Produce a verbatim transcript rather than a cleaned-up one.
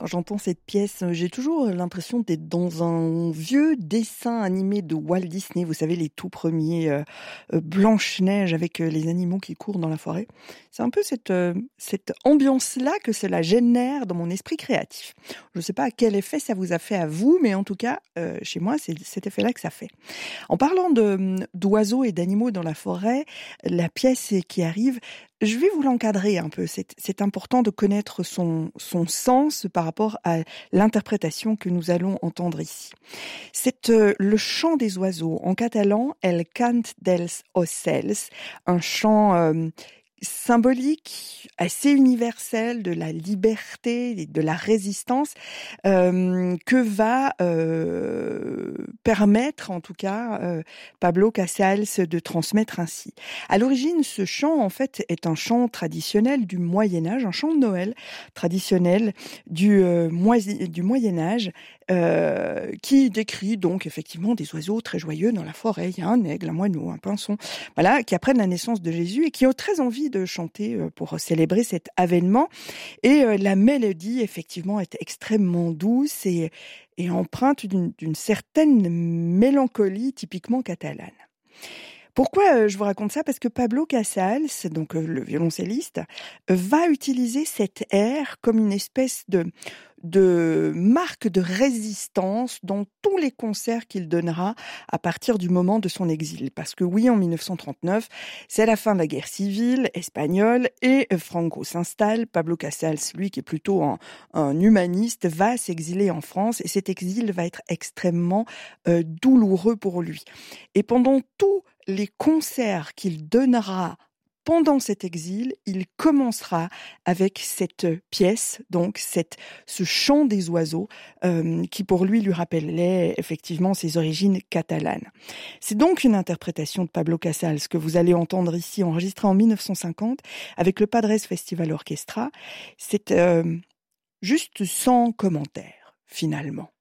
j'entends cette pièce, j'ai toujours l'impression d'être dans un vieux dessin animé de Walt Disney. Vous savez, les tout premiers euh, euh, Blanche-Neige avec euh, les animaux qui courent dans la forêt. C'est un peu cette, euh, cette ambiance-là que cela génère dans mon esprit créatif. Je ne sais pas quel effet ça vous a fait à vous, mais en tout cas, euh, chez moi, c'est cet effet-là que ça fait. En parlant de, d'oiseaux et d'animaux dans la forêt, la pièce qui arrive, je vais vous l'encadrer un peu. C'est, c'est important de connaître son, son sens par rapport à l'interprétation que nous allons entendre ici. C'est euh, le chant des oiseaux. En catalan, El cant dels ocells, un chant euh, symbolique, assez universel de la liberté et de la résistance euh, que va euh, permettre en tout cas euh, Pablo Casals de transmettre ainsi. À l'origine, ce chant en fait est un chant traditionnel du Moyen-Âge, un chant de Noël traditionnel du, euh, moisi- du Moyen-Âge euh, qui décrit donc effectivement des oiseaux très joyeux dans la forêt. Il y a un aigle, un moineau, un pinson, voilà, qui apprennent la naissance de Jésus et qui ont très envie de chanter pour célébrer cet avènement. Et euh, la mélodie, effectivement, est extrêmement douce et, et empreinte d'une, d'une certaine mélancolie typiquement catalane. Pourquoi euh, je vous raconte ça? Parce que Pablo Casals, donc euh, le violoncelliste, euh, va utiliser cet air comme une espèce de, de marque de résistance dans tous les concerts qu'il donnera à partir du moment de son exil. Parce que oui, en dix-neuf cent trente-neuf, c'est la fin de la guerre civile espagnole et euh, Franco s'installe. Pablo Casals, lui qui est plutôt un, un humaniste, va s'exiler en France et cet exil va être extrêmement euh, douloureux pour lui. Et pendant tout les concerts qu'il donnera pendant cet exil, il commencera avec cette pièce, donc cette, ce chant des oiseaux, euh, qui pour lui lui rappelait effectivement ses origines catalanes. C'est donc une interprétation de Pablo Casals que vous allez entendre ici, enregistrée en dix-neuf cent cinquante avec le Padres Festival Orchestra. C'est euh, juste sans commentaire, finalement.